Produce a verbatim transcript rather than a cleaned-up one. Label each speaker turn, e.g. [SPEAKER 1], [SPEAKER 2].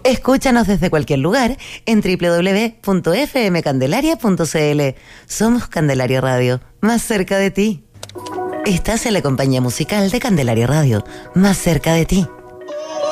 [SPEAKER 1] Escúchanos desde cualquier lugar en doble u doble u doble u punto f m candelaria punto c l. Somos Candelaria Radio, más cerca de ti. Estás en la compañía musical de Candelaria Radio, más cerca de ti.